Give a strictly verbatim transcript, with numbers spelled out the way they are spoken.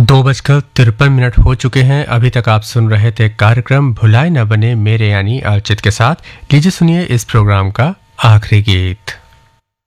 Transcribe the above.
दो बजकर तिरपन मिनट हो चुके हैं। अभी तक आप सुन रहे थे कार्यक्रम भुलाए न बने मेरे यानी अर्चित के साथ। लीजिए सुनिए इस प्रोग्राम का आखिरी गीत।